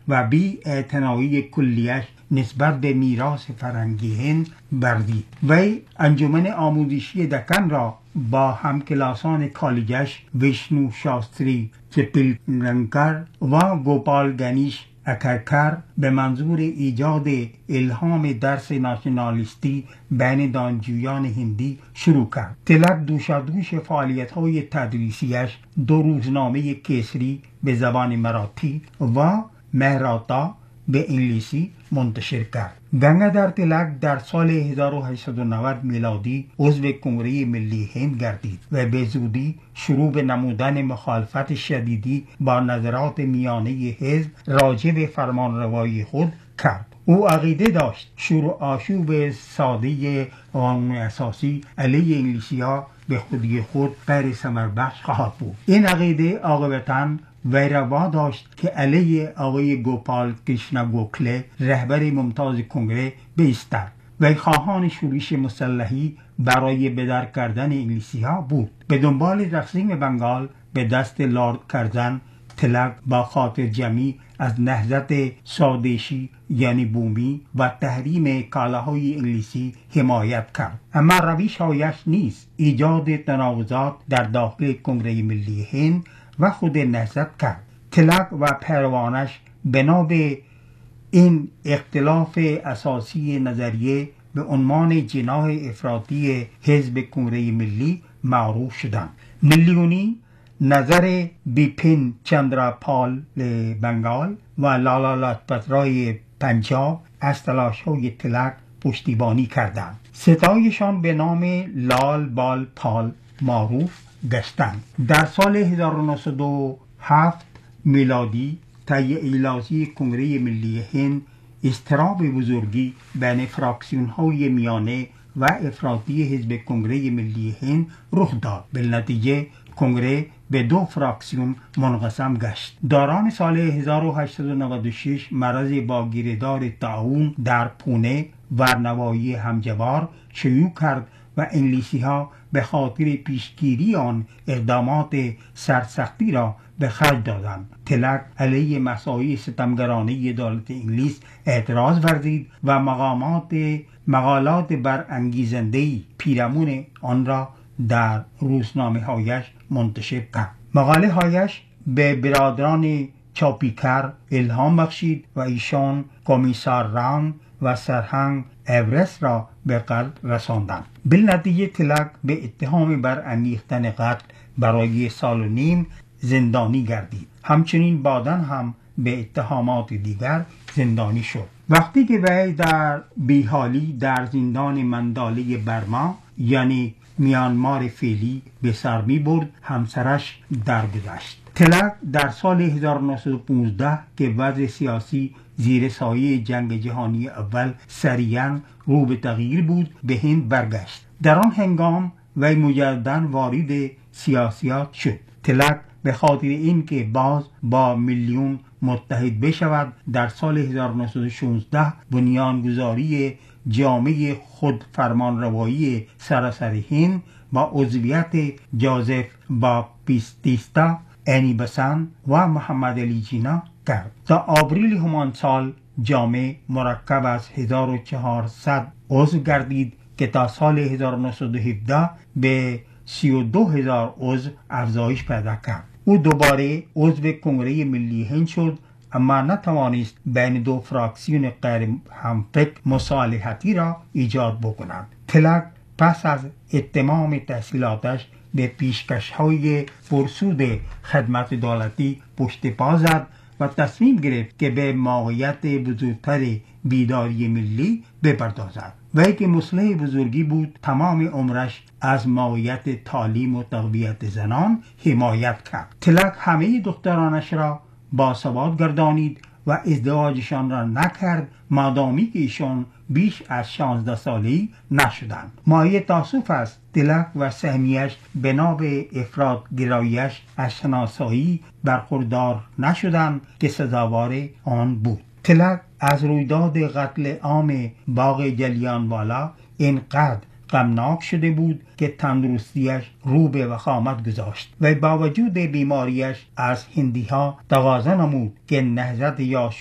و بی اعتنایی کلیش نسبت به میراث فرهنگی هند بردید. وی انجمن آموزشی دکن را با همکلاسان کالجش ویشنو شاستری چپیلنکر و گوپال گنیش اکرکر به منظور ایجاد الهام درس ناسیونالیستی بین دانشجویان هندی شروع کرد. تلک دوشادوش فعالیت‌های تدریسیش 2 روزنامه کسری به زبان مراتی و مهراتا به انگلیسی منتشر کرد. گنگادر تلک در سال 1890 میلادی عضو کنگره ملی هند گردید و به زودی شروع به نمودن مخالفت شدیدی با نظرات میانه حزب راجع به فرمانروایی خود کرد. او عقیده داشت شروع آشوب ساده قانون اساسی علیه انگلیسی‌ها به خودی خود غیر ثمربخش خواهد بود. این عقیده عاقبتاً وی را واداشت که علیه آقای گوپال کریشنا گوکله رهبر ممتاز کنگره بایستد. وی خواهان شورش مسلحی برای بدر کردن انگلیسی‌ها بود. به دنبال تقسیم بنگال به دست لارد کرزن، تلک با خاطر جمعی از نهضت سودشی یعنی بومی و تحریم کالاهای انگلیسی حمایت کرد. اما روش‌هایش نیز ایجاد تناقضات در داخل کنگره ملی هند و خود نهضت کرد. تلک و پیروانش بنا به این اختلاف اساسی نظریه به عنوان جناح افراطی حزب کنگره ملی معروف شدند. میلیونی نظر بیپین چندراپال بنگال و لالا لاجپت رای پنجاب از تلاش‌های تلک پشتیبانی کردند. ستایشان به نام لال بال پال معروف گشتند. در سال 1907 میلادی طی ایلاتی کنگره ملی هند اضطراب بزرگی بین فراکسیون‌های میانه و افراطی حزب کنگره ملی هند رخ داد. بالنتیجه کنگره به 2 فراکسیون منقسم گشت. دوران سال 1896 مرض با گیردار طاعون در پونه ورنوایی همجوار شیوع کرد و انگلیسی‌ها به خاطر پیشگیری آن اقدامات سرسختی را به خرج دادند. تلک علیه مساعی ستمگرانه دولت انگلیس اعتراض ورزید و مقالات برانگیزنده‌ای پیرامون آن را در روزنامه‌هایش منتشر کرد. مقاله هایش به برادران چاپیکر الهام بخشید و ایشان کمیسار ران و سرهنگ اورست را به قتل رساندند. بالنتیجه تلک به اتهام برانگیختن قتل برای 1.5 سال زندانی گردید. همچنین بعداً هم به اتهامات دیگر زندانی شد. وقتی که وی در بیحالی در زندان منداله برما یعنی میانمار فعلی به سر می برد، همسرش درگذشت. تلک در سال 1915 که وضع سیاسی زیر سایه جنگ جهانی اول سریعاً رو به تغییر بود به هند برگشت. در آن هنگام وی مجدداً وارد سیاسیات شد. تلک به خاطر اینکه باز با میلیون متحد بشود در سال 1916 بنیانگذاری جامعه خود فرمانروایی سراسر هند با عضویت جوزف باپتیستا انی بسن و محمد علی جینا کرد. تا آوریل همان سال جامعه مرکب از 1400 عضو گردید که تا سال 1917 به 32,000 عضو افزایش پیدا کرد. او دوباره عضو کنگره ملی هند شد اما نتوانست بین 2 فراکسیون غیر همفکر مصالحتی را ایجاد بکند. تلک پس از اتمام تحصیلاتش به پیشکش‌های پرسود خدمت دولتی پشت پا زد و تصمیم گرفت که به موقعیت بزرگتر بیداری ملی بپردازد. وی که مصلح بزرگی بود تمام عمرش از موقعیت تعلیم و تقویت زنان حمایت کرد. تلک همه دخترانش را باسواد گردانید و ازدواجشان را نکرد مادامی که ایشان بیش از 16 ساله‌ای نشدند. مایه تاسف است تلک و سهمیش بنا به افراط گراییش از شناسایی برخوردار نشدند که سزاوار آن بود. تلک از رویداد قتل عام باغ جلیانوالا اینقدر غمناک شده بود که تندرستیش رو به وخامت گذاشت و با وجود بیماریش از هندی‌ها تقاضا نمود که نهضت یا